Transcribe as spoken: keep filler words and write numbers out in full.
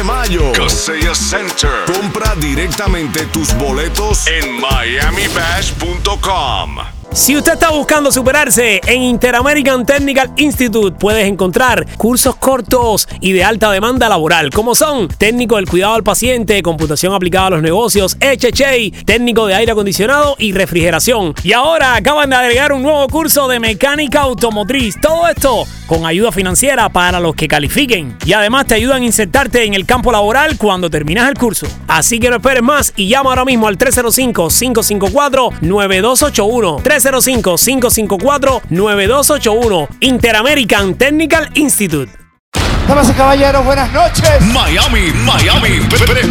de mayo. Kaseya Center. Compra directamente tus boletos En Miami Bash punto com. Si usted está buscando superarse, en Interamerican Technical Institute puedes encontrar cursos cortos y de alta demanda laboral, como son técnico del cuidado al paciente, computación aplicada a los negocios, H H A, técnico de aire acondicionado y refrigeración. Y ahora acaban de agregar un nuevo curso de mecánica automotriz. Todo esto con ayuda financiera para los que califiquen. Y además te ayudan a insertarte en el campo laboral cuando terminas el curso. Así que no esperes más y llama ahora mismo al tres cero cinco, cinco cinco cuatro, nueve dos ocho uno. tres cero cinco, cinco cinco cuatro, nueve dos ocho uno. Interamerican Technical Institute. Damas y caballeros, buenas noches. Miami, Miami,